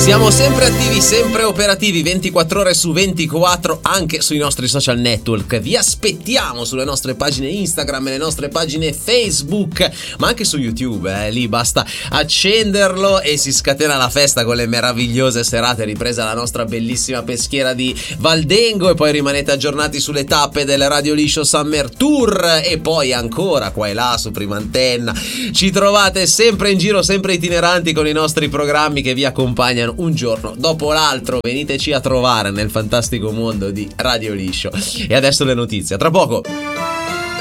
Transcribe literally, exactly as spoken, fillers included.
Siamo sempre attivi, sempre operativi, ventiquattro ore su ventiquattro, anche sui nostri social network. Vi aspettiamo sulle nostre pagine Instagram e le nostre pagine Facebook, ma anche su YouTube, eh. Lì basta accenderlo e si scatena la festa con le meravigliose serate, ripresa la nostra bellissima peschiera di Valdengo, e poi rimanete aggiornati sulle tappe del Radio Liscio Summer Tour, e poi ancora qua e là su Prima Antenna. Ci trovate sempre in giro, sempre itineranti con i nostri programmi che vi accompagnano un giorno dopo l'altro. Veniteci a trovare nel fantastico mondo di Radio Liscio. E adesso le notizie, a tra poco.